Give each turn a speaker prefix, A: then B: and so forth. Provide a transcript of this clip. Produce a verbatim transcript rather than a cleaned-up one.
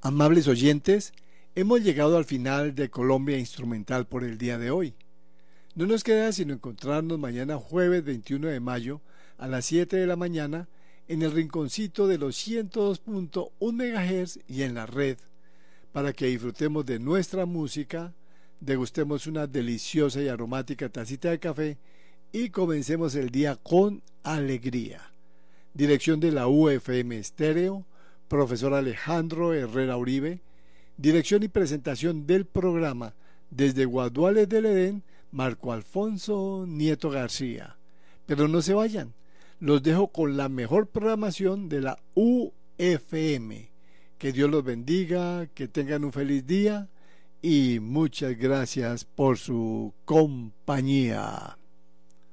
A: Amables oyentes, hemos llegado al final de Colombia Instrumental por el día de hoy. No nos queda sino encontrarnos mañana jueves veintiuno de mayo a las siete de la mañana en el rinconcito de los ciento dos punto uno megahertz y en la red, para que disfrutemos de nuestra música, degustemos una deliciosa y aromática tacita de café y comencemos el día con alegría. Dirección de la U F M Estéreo, profesor Alejandro Herrera Uribe. Dirección y presentación del programa desde Guaduales del Edén, Marco Alfonso Nieto García. Pero no se vayan, los dejo con la mejor programación de la U F M. Que Dios los bendiga, que tengan un feliz día y muchas gracias por su compañía.